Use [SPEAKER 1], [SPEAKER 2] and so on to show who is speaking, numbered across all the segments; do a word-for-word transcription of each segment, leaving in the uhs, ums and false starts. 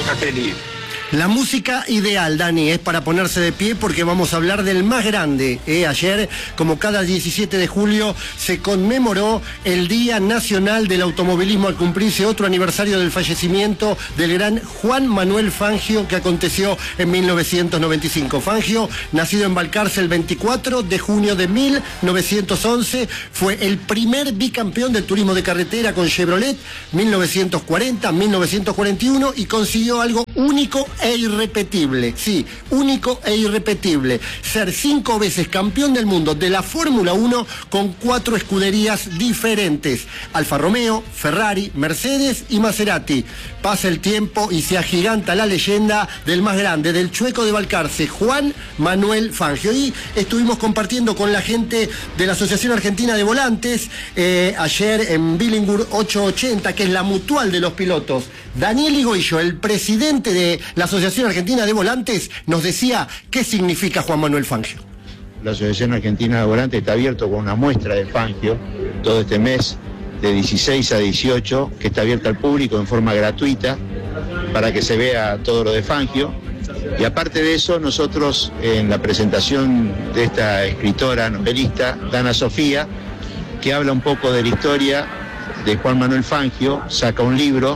[SPEAKER 1] Locatelli.
[SPEAKER 2] La música ideal, Dani, es para ponerse de pie porque vamos a hablar del más grande. ¿eh? Ayer, como cada diecisiete de julio, se conmemoró el Día Nacional del Automovilismo al cumplirse otro aniversario del fallecimiento del gran Juan Manuel Fangio, que aconteció en mil novecientos noventa y cinco. Fangio, nacido en Balcarce el veinticuatro de junio de mil novecientos once, fue el primer bicampeón del turismo de carretera con Chevrolet, mil novecientos cuarenta a mil novecientos cuarenta y uno, y consiguió algo único e irrepetible, sí, único e irrepetible, ser cinco veces campeón del mundo de la Fórmula uno con cuatro escuderías diferentes: Alfa Romeo, Ferrari, Mercedes y Maserati. Pasa el tiempo y se agiganta la leyenda del más grande, del chueco de Balcarce, Juan Manuel Fangio. Y estuvimos compartiendo con la gente de la Asociación Argentina de Volantes, eh, ayer en Billingur ochocientos ochenta, que es la mutual de los pilotos. Daniel Higüello, el presidente de la Asociación Argentina de Volantes, nos decía qué significa Juan Manuel Fangio.
[SPEAKER 3] La Asociación Argentina de Volantes está abierto con una muestra de Fangio todo este mes, de dieciséis a dieciocho, que está abierta al público en forma gratuita para que se vea todo lo de Fangio. Y aparte de eso, nosotros en la presentación de esta escritora, novelista, Dana Sofía, que habla un poco de la historia de Juan Manuel Fangio, saca un libro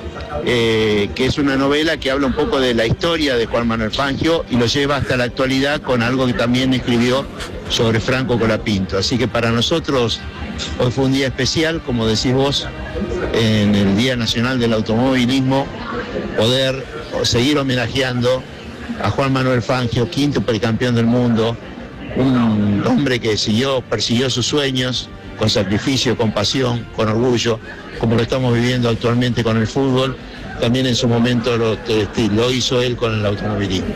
[SPEAKER 3] eh, que es una novela que habla un poco de la historia de Juan Manuel Fangio y lo lleva hasta la actualidad con algo que también escribió sobre Franco Colapinto. Así que para nosotros hoy fue un día especial, como decís vos, en el Día Nacional del Automovilismo, poder seguir homenajeando a Juan Manuel Fangio, quinto campeón del mundo, un hombre que siguió, persiguió sus sueños con sacrificio, con pasión, con orgullo, como lo estamos viviendo actualmente con el fútbol. También en su momento lo, lo hizo él con el automovilismo.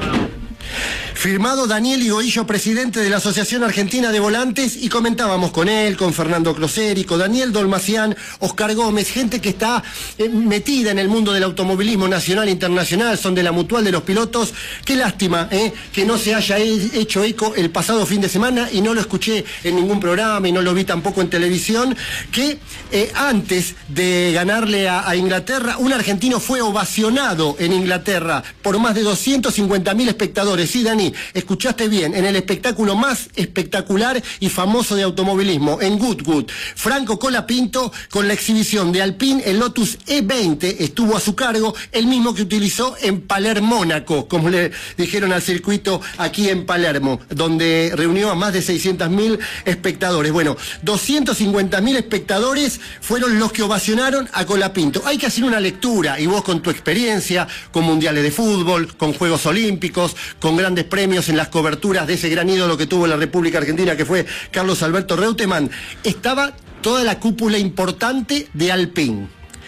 [SPEAKER 2] Firmado Daniel Higüello, presidente de la Asociación Argentina de Volantes, y comentábamos con él, con Fernando Closeri, con Daniel Dolmacián, Oscar Gómez, gente que está eh, metida en el mundo del automovilismo nacional e internacional, son de la mutual de los pilotos. Qué lástima eh, que no se haya hecho eco el pasado fin de semana, y no lo escuché en ningún programa y no lo vi tampoco en televisión, que eh, antes de ganarle a, a Inglaterra, un argentino fue ovacionado en Inglaterra por más de doscientos cincuenta mil espectadores. Sí, Dani, escuchaste bien, en el espectáculo más espectacular y famoso de automovilismo, en Goodwood. Franco Colapinto, con la exhibición de Alpine, el Lotus E veinte, estuvo a su cargo, el mismo que utilizó en Palermo, Mónaco, como le dijeron al circuito aquí en Palermo, donde reunió a más de seiscientos mil espectadores. Bueno, doscientos cincuenta mil espectadores fueron los que ovacionaron a Colapinto. Hay que hacer una lectura, y vos con tu experiencia, con mundiales de fútbol, con Juegos Olímpicos, con grandes premios en las coberturas de ese gran ídolo que tuvo la República Argentina, que fue Carlos Alberto Reutemann, estaba toda la cúpula importante de Alpine.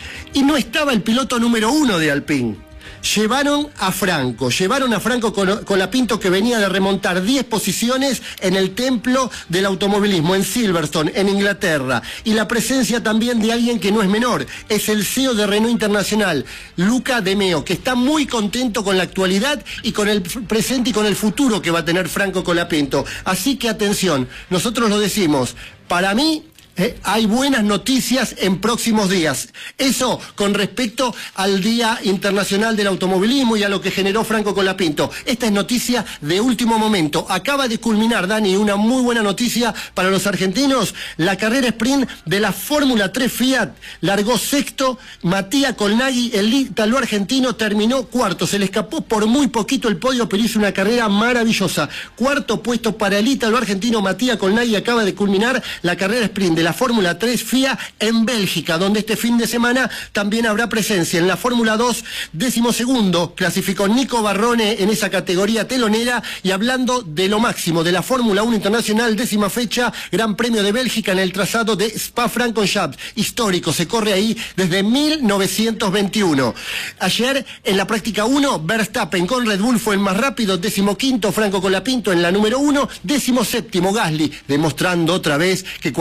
[SPEAKER 2] Y no estaba el piloto número uno de Alpine. Llevaron a Franco, llevaron a Franco Colapinto, que venía de remontar diez posiciones en el templo del automovilismo, en Silverstone, en Inglaterra. Y la presencia también de alguien que no es menor, es el C E O de Renault Internacional, Luca De Meo, que está muy contento con la actualidad y con el presente y con el futuro que va a tener Franco Colapinto. Así que atención, nosotros lo decimos, para mí, Eh, hay buenas noticias en próximos días. Eso con respecto al Día Internacional del Automovilismo y a lo que generó Franco Colapinto. Esta es noticia de último momento. Acaba de culminar, Dani, una muy buena noticia para los argentinos. La carrera sprint de la Fórmula tres Fiat largó sexto. Matías Colnaghi, el ítalo argentino, terminó cuarto. Se le escapó por muy poquito el podio, pero hizo una carrera maravillosa. Cuarto puesto para el ítalo argentino Matías Colnaghi. Acaba de culminar la carrera sprint de la Fórmula tres FIA en Bélgica, donde este fin de semana también habrá presencia. En la Fórmula dos, décimo segundo, clasificó Nico Barrone en esa categoría telonera. Y hablando de lo máximo de la Fórmula uno Internacional, décima fecha, Gran Premio de Bélgica en el trazado de Spa-Francorchamps, histórico, se corre ahí desde mil novecientos veintiuno. Ayer, en la práctica uno, Verstappen con Red Bull fue el más rápido, décimo quinto, Franco Colapinto en la número uno, décimo séptimo, Gasly, demostrando otra vez que cuando tiene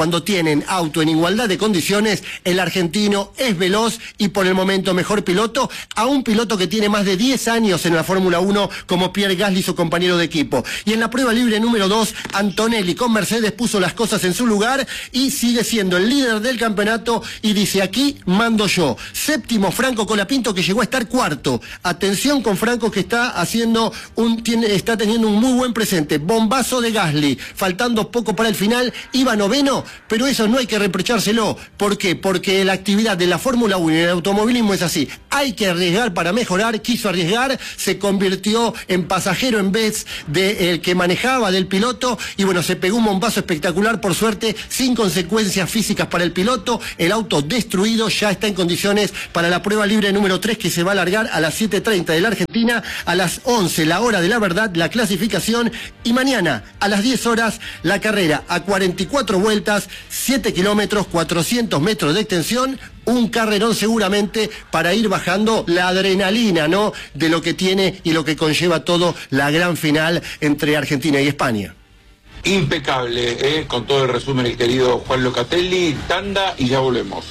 [SPEAKER 2] tienen auto en igualdad de condiciones, el argentino es veloz y por el momento mejor piloto, a un piloto que tiene más de diez años en la Fórmula uno como Pierre Gasly, su compañero de equipo. Y en la prueba libre número dos, Antonelli con Mercedes puso las cosas en su lugar y sigue siendo el líder del campeonato y dice: aquí mando yo. Séptimo, Franco Colapinto, que llegó a estar cuarto. Atención con Franco, que está haciendo un, tiene, está teniendo un muy buen presente. Bombazo de Gasly, faltando poco para el final, iba noveno, pero eso no hay que reprochárselo. ¿Por qué? Porque la actividad de la Fórmula uno y el automovilismo es así. Hay que arriesgar para mejorar. Quiso arriesgar, se convirtió en pasajero en vez de el que manejaba, del piloto, y bueno, se pegó un bombazo espectacular, por suerte, sin consecuencias físicas para el piloto. El auto destruido, ya está en condiciones para la prueba libre número tres, que se va a alargar a las siete treinta de la Argentina, a las once la hora de la verdad, la clasificación, y mañana a las diez horas la carrera a cuarenta y cuatro vueltas, siete kilómetros, cuatrocientos metros de extensión. Un carrerón seguramente para ir bajando la adrenalina, ¿no?, de lo que tiene y lo que conlleva todo la gran final entre Argentina y España.
[SPEAKER 1] Impecable, ¿eh? Con todo el resumen el querido Juan Locatelli. Tanda y ya volvemos.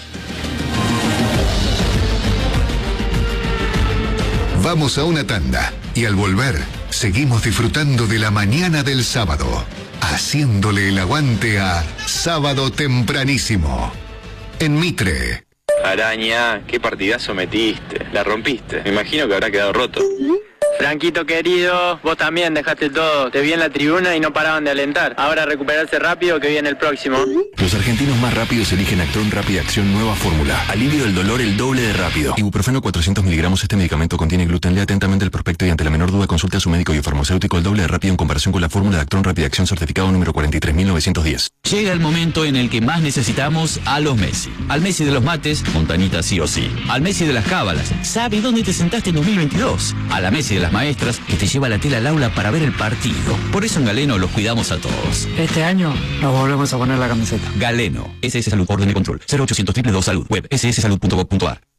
[SPEAKER 4] Vamos a una tanda y al volver seguimos disfrutando de la mañana del sábado, haciéndole el aguante a Sábado Tempranísimo en Mitre.
[SPEAKER 5] Araña, qué partidazo metiste. La rompiste. Me imagino que habrá quedado roto.
[SPEAKER 6] Franquito querido, vos también dejaste todo. Te vi en la tribuna y no paraban de alentar. Ahora recuperarse rápido, que viene el próximo.
[SPEAKER 7] Los argentinos más rápidos eligen Actron Rápida Acción Nueva Fórmula. Alivio del dolor el doble de rápido. Ibuprofeno cuatrocientos miligramos. Este medicamento contiene gluten. Lea atentamente el prospecto y ante la menor duda consulte a su médico y farmacéutico. El doble de rápido en comparación con la fórmula de Actron Rápida Acción, certificado número cuarenta y tres mil novecientos diez.
[SPEAKER 8] Llega el momento en el que más necesitamos a los Messi. Al Messi de los mates, Montanita sí o sí. Al Messi de las cábalas, ¿sabe dónde te sentaste en dos mil veintidós? A la Messi de las maestras, que te lleva la tela al aula para ver el partido. Por eso en Galeno los cuidamos a todos.
[SPEAKER 9] Este año nos volvemos a poner la camiseta.
[SPEAKER 8] Galeno, S S Salud, orden de control, cero ochocientos dos dos dos Salud, web ese ese salud punto gov punto ar.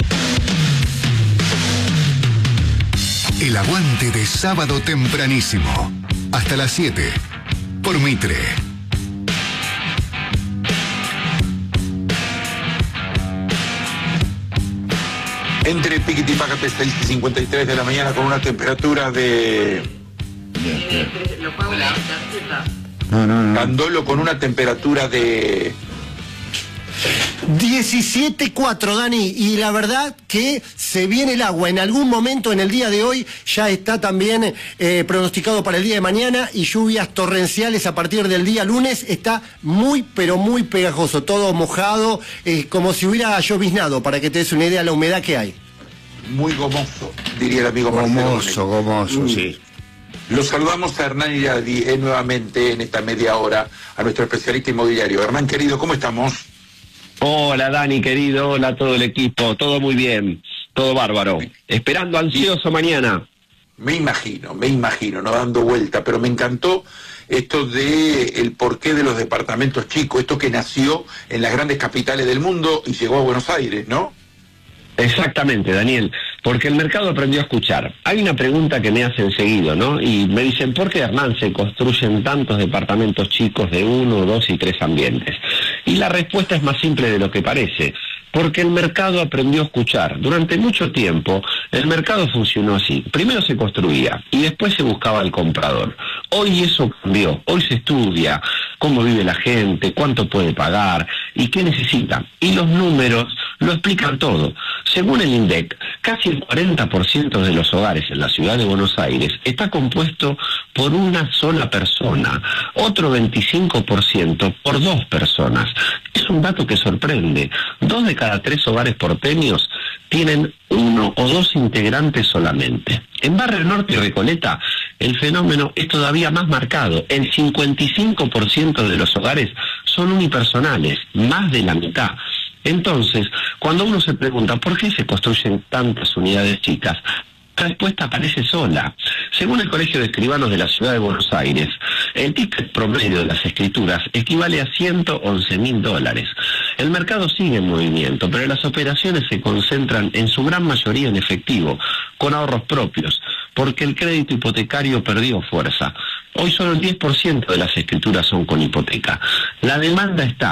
[SPEAKER 4] El aguante de Sábado Tempranísimo, hasta las siete, por Mitre.
[SPEAKER 1] Entre Piquiti y Págate, seis y cincuenta y tres de la mañana, con una temperatura de...
[SPEAKER 3] No, no, no.
[SPEAKER 1] Candolo con una temperatura de...
[SPEAKER 2] diecisiete cuatro, Dani, y la verdad que se viene el agua. En algún momento en el día de hoy ya está también eh, pronosticado para el día de mañana, y lluvias torrenciales a partir del día lunes. Está muy, pero muy pegajoso, todo mojado, eh, como si hubiera lloviznado, para que te des una idea de la humedad que hay.
[SPEAKER 1] Muy gomoso, diría el amigo Marcelo.
[SPEAKER 3] Gomoso, gomoso, mm. sí.
[SPEAKER 1] Los saludamos a Hernán Iradi eh, nuevamente en esta media hora, a nuestro especialista inmobiliario. Hernán, querido, ¿cómo estamos?
[SPEAKER 10] Hola Dani, querido, hola a todo el equipo, todo muy bien, todo bárbaro. Esperando ansioso mañana.
[SPEAKER 1] Me imagino, me imagino, no dando vuelta, pero me encantó esto de el porqué de los departamentos chicos, esto que nació en las grandes capitales del mundo y llegó a Buenos Aires, ¿no?
[SPEAKER 10] Exactamente, Daniel, porque el mercado aprendió a escuchar. Hay una pregunta que me hacen seguido, ¿no? Y me dicen, ¿por qué, Hernán, se construyen tantos departamentos chicos de uno, dos y tres ambientes? Y la respuesta es más simple de lo que parece. Porque el mercado aprendió a escuchar. Durante mucho tiempo, el mercado funcionó así. Primero se construía y después se buscaba el comprador. Hoy eso cambió. Hoy se estudia cómo vive la gente, cuánto puede pagar y qué necesita. Y los números lo explican todo. Según el INDEC, casi el cuarenta por ciento de los hogares en la ciudad de Buenos Aires está compuesto por una sola persona. Otro veinticinco por ciento por dos personas. Es un dato que sorprende. Dos de cada tres hogares porteños tienen uno o dos integrantes solamente. En Barrio Norte y Recoleta, el fenómeno es todavía más marcado. El cincuenta y cinco por ciento de los hogares son unipersonales, más de la mitad. Entonces, cuando uno se pregunta ¿por qué se construyen tantas unidades chicas?, la respuesta aparece sola. Según el Colegio de Escribanos de la Ciudad de Buenos Aires, el ticket promedio de las escrituras equivale a ciento once mil dólares. El mercado sigue en movimiento, pero las operaciones se concentran en su gran mayoría en efectivo, con ahorros propios, porque el crédito hipotecario perdió fuerza. Hoy solo el diez por ciento de las escrituras son con hipoteca. La demanda está.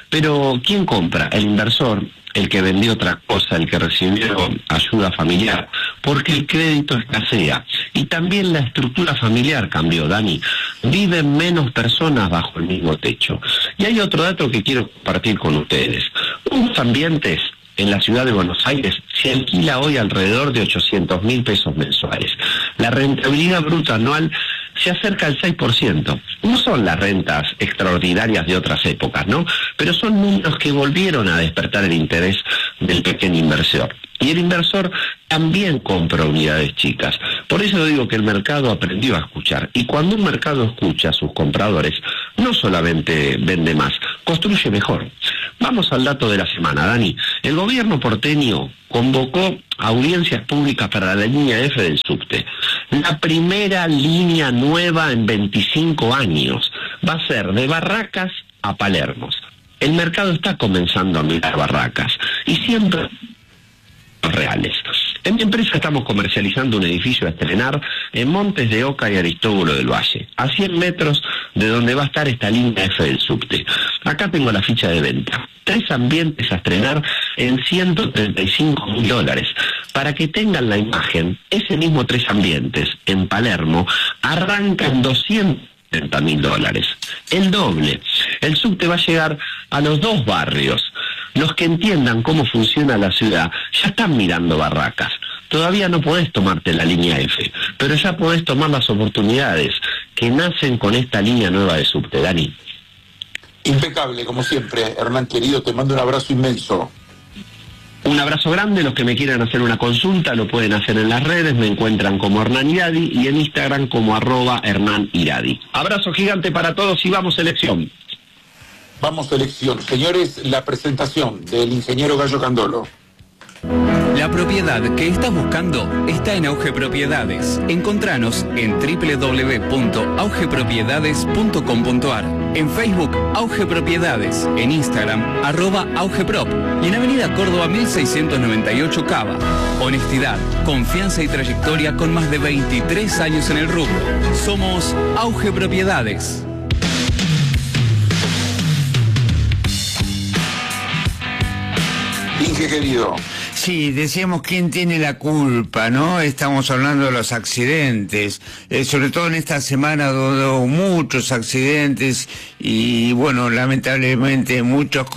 [SPEAKER 10] Pero ¿quién compra? El inversor, el que vendió otra cosa, el que recibió ayuda familiar, porque el crédito escasea. Y también la estructura familiar cambió, Dani. Viven menos personas bajo el mismo techo. Y hay otro dato que quiero compartir con ustedes. Unos ambientes en la ciudad de Buenos Aires se alquila hoy alrededor de ochocientos mil pesos mensuales. La rentabilidad bruta anual se acerca al seis por ciento. No son las rentas extraordinarias de otras épocas, ¿no? Pero son números que volvieron a despertar el interés del pequeño inversor. Y el inversor también compra unidades chicas. Por eso digo que el mercado aprendió a escuchar. Y cuando un mercado escucha a sus compradores, no solamente vende más, construye mejor. Vamos al dato de la semana, Dani. El gobierno porteño convocó audiencias públicas para la línea F del subte. La primera línea nueva en veinticinco años. Va a ser de Barracas a Palermo. El mercado está comenzando a mirar Barracas. Y siempre reales. En mi empresa estamos comercializando un edificio a estrenar en Montes de Oca y Aristóbulo del Valle, a cien metros de donde va a estar esta línea F del subte. Acá tengo la ficha de venta. Tres ambientes a estrenar en ciento treinta y cinco mil dólares. Para que tengan la imagen, ese mismo tres ambientes en Palermo arranca en doscientos setenta mil dólares. El doble. El subte va a llegar a los dos barrios. Los que entiendan cómo funciona la ciudad ya están mirando Barracas. Todavía no podés tomarte la línea F, pero ya podés tomar las oportunidades que nacen con esta línea nueva de subte, Dani.
[SPEAKER 1] Impecable, como siempre, Hernán querido, te mando un abrazo inmenso.
[SPEAKER 10] Un abrazo grande. Los que me quieran hacer una consulta lo pueden hacer en las redes, me encuentran como Hernán Iradi y en Instagram como arroba Hernán Iradi. Abrazo gigante para todos y vamos elección.
[SPEAKER 1] Vamos elección. Señores, la presentación del ingeniero Gallo Candolo.
[SPEAKER 11] La propiedad que estás buscando está en Auge Propiedades. Encontranos en doble u doble u doble u punto auge propiedades punto com punto ar, en Facebook Auge Propiedades, en Instagram arroba augeprop y en Avenida Córdoba mil seiscientos noventa y ocho Cava. Honestidad, confianza y trayectoria con más de veintitrés años en el rubro. Somos Auge Propiedades.
[SPEAKER 1] Inge querido.
[SPEAKER 12] Sí, decíamos quién tiene la culpa, ¿no? Estamos hablando de los accidentes, eh, sobre todo en esta semana hubo muchos accidentes y bueno, lamentablemente muchos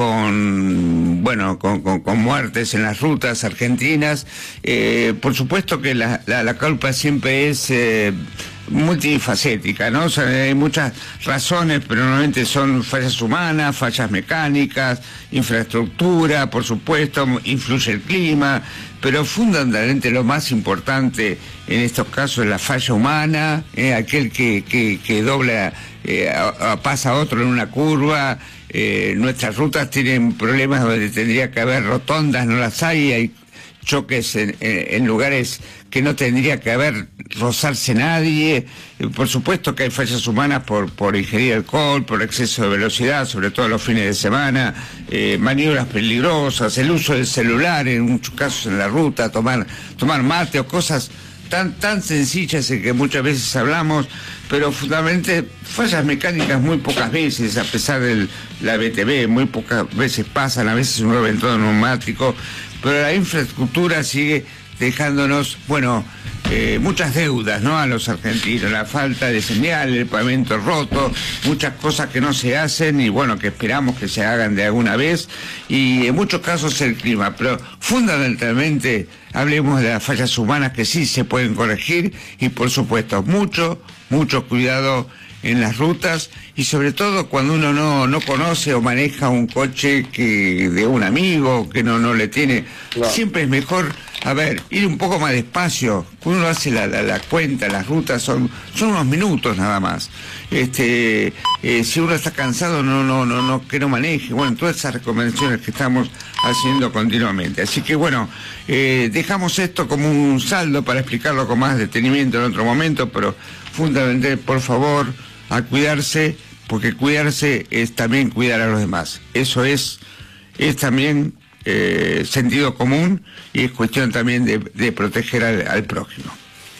[SPEAKER 12] con, bueno, con, con, con muertes en las rutas argentinas. Eh, por supuesto que la, la, la culpa siempre es Eh, multifacética, ¿no? O sea, hay muchas razones, pero normalmente son fallas humanas, fallas mecánicas, infraestructura, por supuesto, influye el clima, pero fundamentalmente lo más importante en estos casos es la falla humana, eh, aquel que, que, que dobla, eh, a, a, pasa a otro en una curva. Eh, nuestras rutas tienen problemas donde tendría que haber rotondas, no las hay, hay choques en, en, en lugares que no tendría que haber, rozarse nadie. Por supuesto que hay fallas humanas por, por ingerir alcohol, por exceso de velocidad, sobre todo los fines de semana, eh, maniobras peligrosas, el uso del celular en muchos casos en la ruta, tomar, tomar mate o cosas tan, tan sencillas en que muchas veces hablamos, pero fundamentalmente fallas mecánicas muy pocas veces, a pesar de la B T V, muy pocas veces pasan, a veces un reventón neumático, pero la infraestructura sigue dejándonos, bueno, eh, muchas deudas, ¿no?, a los argentinos, la falta de señal, el pavimento roto, muchas cosas que no se hacen y bueno, que esperamos que se hagan de alguna vez, y en muchos casos el clima, pero fundamentalmente hablemos de las fallas humanas que sí se pueden corregir y por supuesto mucho, mucho cuidado en las rutas y sobre todo cuando uno no, no conoce o maneja un coche que de un amigo que no, no le tiene, claro. Siempre es mejor, a ver, ir un poco más despacio. Cuando uno hace la, la, la cuenta, las rutas son, son unos minutos nada más. Este, eh, si uno está cansado, no, no, no, no, que no maneje. Bueno, todas esas recomendaciones que estamos haciendo continuamente. Así que bueno, eh, dejamos esto como un saldo para explicarlo con más detenimiento en otro momento, pero fundamentalmente, por favor, a cuidarse, porque cuidarse es también cuidar a los demás. Eso es, es también eh, sentido común y es cuestión también de, de proteger al, al prójimo.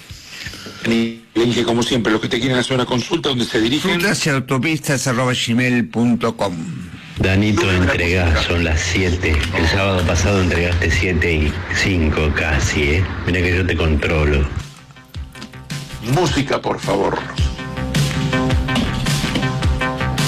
[SPEAKER 1] Y le dije, como siempre, los que te quieren hacer una consulta, ¿dónde se dirigen?
[SPEAKER 12] Frutas y autopistas arroba gmail punto com.
[SPEAKER 13] Danito, entregás, son las siete. El sábado pasado entregaste siete y cinco casi, ¿eh? Mira que yo te controlo.
[SPEAKER 1] Música, por favor.